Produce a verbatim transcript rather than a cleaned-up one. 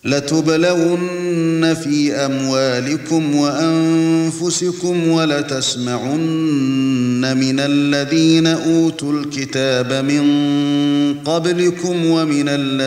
لَتُبْلَوُنَّ فِي أَمْوَالِكُمْ وَأَنفُسِكُمْ وَلَتَسْمَعُنَّ مِنَ الَّذِينَ أُوتُوا الْكِتَابَ مِنْ قَبْلِكُمْ وَمِنَ الَّذِينَ